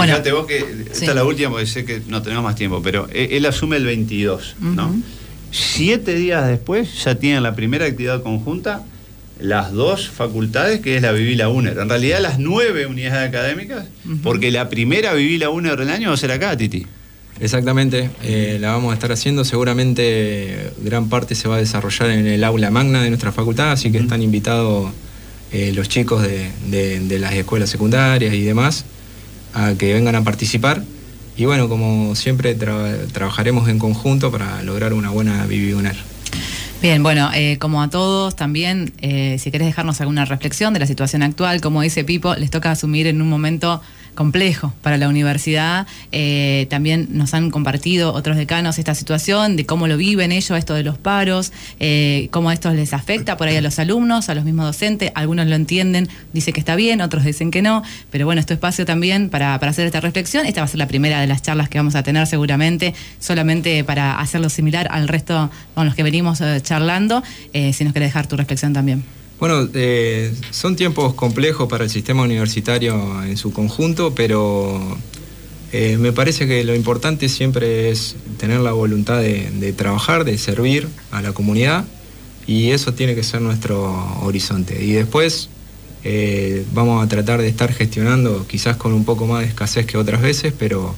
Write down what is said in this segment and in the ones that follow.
Fíjate vos que esta es la última porque sé que no tenemos más tiempo, pero él asume el 22, ¿no? 7 días después ya tienen la primera actividad conjunta las 2 facultades, que es la Viví la UNER. En realidad las 9 unidades académicas, porque la primera Viví la UNER del año va a ser acá, Titi. Exactamente, la vamos a estar haciendo. Seguramente gran parte se va a desarrollar en el aula magna de nuestra facultad, así que están invitados los chicos de las escuelas secundarias y demás a que vengan a participar. Y bueno, como siempre trabajaremos en conjunto para lograr una buena Viví UNER. Bien, bueno, como a todos también, si querés dejarnos alguna reflexión de la situación actual, como dice Pipo, les toca asumir en un momento complejo para la universidad. También nos han compartido otros decanos esta situación, de cómo lo viven ellos, esto de los paros, cómo esto les afecta por ahí a los alumnos, a los mismos docentes. Algunos lo entienden, dicen que está bien, otros dicen que no, pero bueno, es tu espacio también para hacer esta reflexión. Esta va a ser la primera de las charlas que vamos a tener seguramente, solamente para hacerlo similar al resto con los que venimos charlando. Si nos querés dejar tu reflexión también. Bueno, son tiempos complejos para el sistema universitario en su conjunto, pero me parece que lo importante siempre es tener la voluntad de trabajar, de servir a la comunidad, y eso tiene que ser nuestro horizonte. Y después vamos a tratar de estar gestionando, quizás con un poco más de escasez que otras veces, pero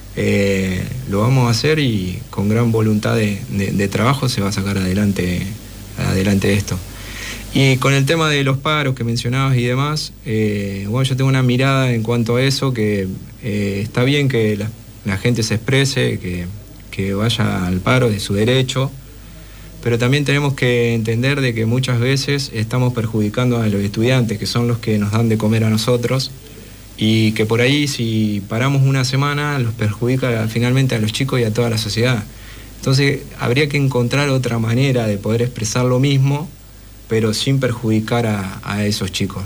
lo vamos a hacer, y con gran voluntad de trabajo se va a sacar adelante esto. Y con el tema de los paros que mencionabas y demás, bueno, yo tengo una mirada en cuanto a eso, que está bien que la gente se exprese, que vaya al paro, de su derecho, pero también tenemos que entender de que muchas veces estamos perjudicando a los estudiantes, que son los que nos dan de comer a nosotros, y que por ahí, si paramos una semana, los perjudica finalmente a los chicos y a toda la sociedad. Entonces habría que encontrar otra manera de poder expresar lo mismo, pero sin perjudicar a esos chicos.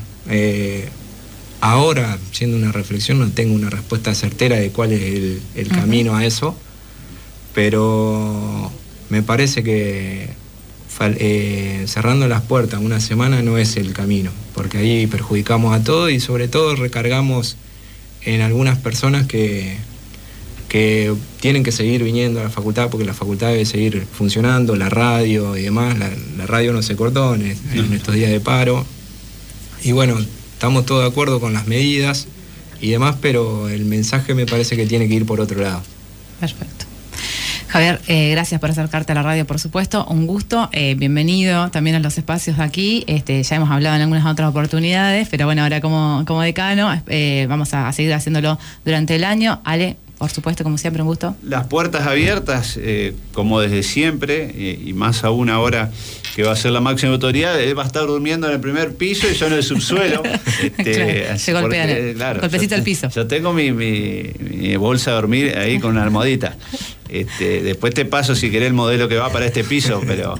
Ahora, siendo una reflexión, no tengo una respuesta certera de cuál es el camino a eso, pero me parece que cerrando las puertas una semana no es el camino, porque ahí perjudicamos a todos, y sobre todo recargamos en algunas personas que tienen que seguir viniendo a la facultad, porque la facultad debe seguir funcionando, la radio y demás. La radio no se cortó en estos días de paro, y bueno, estamos todos de acuerdo con las medidas y demás, pero el mensaje me parece que tiene que ir por otro lado. Perfecto. Javier, gracias por acercarte a la radio, por supuesto, un gusto, bienvenido también a los espacios de aquí. Ya hemos hablado en algunas otras oportunidades, pero bueno, ahora como decano vamos a seguir haciéndolo durante el año. Ale, por supuesto, como siempre, un gusto. Las puertas abiertas, como desde siempre, y más aún ahora que va a ser la máxima autoridad. Él va a estar durmiendo en el primer piso y yo en el subsuelo. Claro, se golpean, claro, golpecito al piso. Yo tengo mi bolsa de dormir ahí con una almohadita. Después te paso si querés el modelo que va para este piso, pero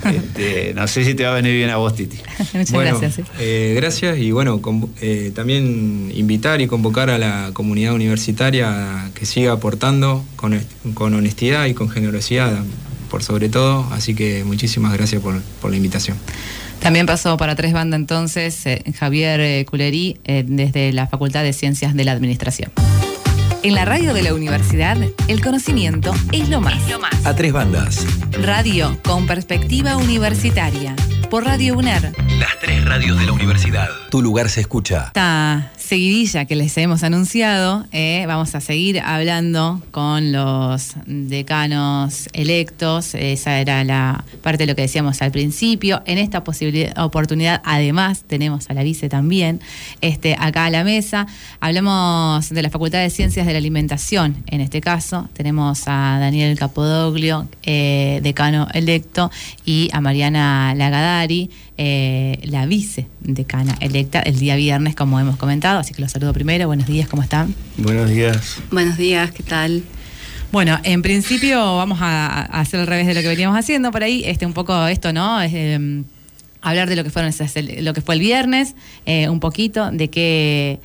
no sé si te va a venir bien a vos, Titi. Muchas gracias. Sí. Gracias, y bueno, también invitar y convocar a la comunidad universitaria a que siga aportando con honestidad y con generosidad, por sobre todo, así que muchísimas gracias por la invitación. También pasó para Tres Bandas entonces Javier Culerí, desde la Facultad de Ciencias de la Administración. En la radio de la universidad, el conocimiento es lo más. A Tres Bandas. Radio con perspectiva universitaria. Por Radio UNER. Las 3 radios de la universidad. Tu lugar se escucha. Esta seguidilla que les hemos anunciado, vamos a seguir hablando con los decanos electos. Esa era la parte de lo que decíamos al principio. En esta oportunidad, además, tenemos a la vice también acá a la mesa. Hablamos de la Facultad de Ciencias de la Alimentación. En este caso, tenemos a Daniel Capodoglio, decano electo, y a Mariana Lagadari, la vicedecana electa, el día viernes, como hemos comentado, así que los saludo primero. Buenos días, ¿cómo están? Buenos días. Buenos días, ¿qué tal? Bueno, en principio vamos a hacer al revés de lo que veníamos haciendo por ahí, un poco esto, ¿no? Hablar de lo que fue el viernes, un poquito de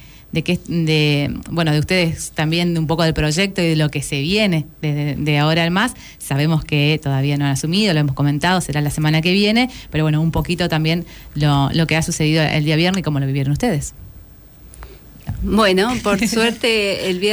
ustedes también, de un poco del proyecto y de lo que se viene de ahora en más. Sabemos que todavía no han asumido, lo hemos comentado, será la semana que viene, pero bueno, un poquito también lo que ha sucedido el día viernes y cómo lo vivieron ustedes. Bueno, por suerte el viernes